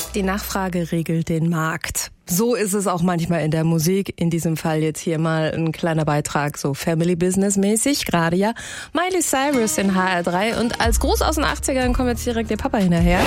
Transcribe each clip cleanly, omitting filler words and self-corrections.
Die Nachfrage regelt den Markt. So ist es auch manchmal in der Musik. In diesem Fall jetzt hier mal ein kleiner Beitrag, so Family Business mäßig. Gerade ja Miley Cyrus in HR3. Und als Gruß aus den 80ern kommt jetzt direkt der Papa hinterher.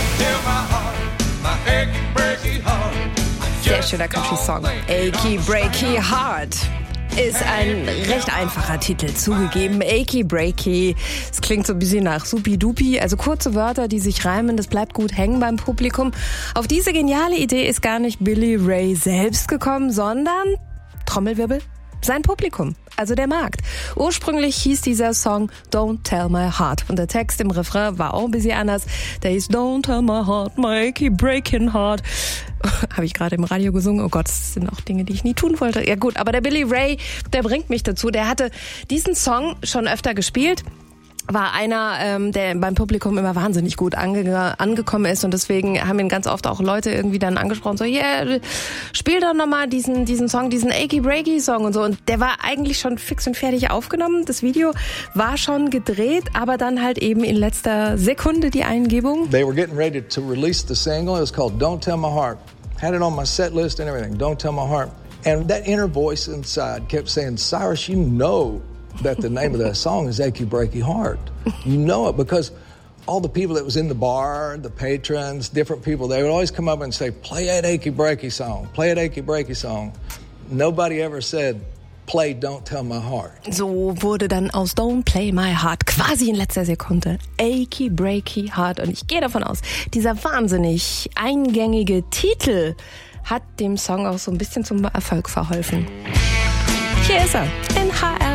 Sehr schöner Country-Song. Achy Breaky Heart. Ist ein recht einfacher Titel, zugegeben. Achy Breaky. Es klingt so ein bisschen nach Supi-Dupi. Also kurze Wörter, die sich reimen, das bleibt gut hängen beim Publikum. Auf diese geniale Idee ist gar nicht Billy Ray selbst gekommen, sondern, Trommelwirbel, sein Publikum, also der Markt. Ursprünglich hieß dieser Song Don't Tell My Heart. Und der Text im Refrain war auch ein bisschen anders. Der hieß Don't tell my heart, my achy breaking heart. Habe ich gerade im Radio gesungen. Oh Gott, das sind auch Dinge, die ich nie tun wollte. Ja gut, aber der Billy Ray, der bringt mich dazu. Der hatte diesen Song schon öfter gespielt. War einer, der beim Publikum immer wahnsinnig gut angekommen ist, und deswegen haben ihn ganz oft auch Leute irgendwie dann angesprochen, so, yeah, spiel doch nochmal diesen Song, diesen Achy Breaky Song und so. Und der war eigentlich schon fix und fertig aufgenommen. Das Video war schon gedreht, aber dann halt eben in letzter Sekunde die Eingebung. They were getting ready to release the single. It was called Don't Tell My Heart. Had it on my set list and everything. Don't Tell My Heart. And that inner voice inside kept saying, Cyrus, you know that the name of that song is Achy Breaky Heart. You know it because all the people that was in the bar, the patrons, different people, they would always come up and say, play that Achy Breaky song, play that Achy Breaky song. Nobody ever said, play Don't Tell My Heart. So wurde dann aus Don't Play My Heart quasi in letzter Sekunde Achy Breaky Heart. Und ich gehe davon aus, dieser wahnsinnig eingängige Titel hat dem Song auch so ein bisschen zum Erfolg verholfen. Hier ist er in HR.